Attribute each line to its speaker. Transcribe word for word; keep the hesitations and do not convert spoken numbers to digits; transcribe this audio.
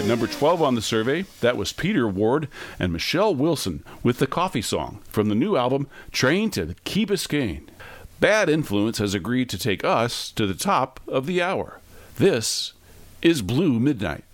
Speaker 1: Number twelve on the survey, that was Peter Ward and Michelle Wilson with The Coffee Song from the new album Train to Key Biscayne. Bad Influence has agreed to take us to the top of the hour. This is Blue Midnight.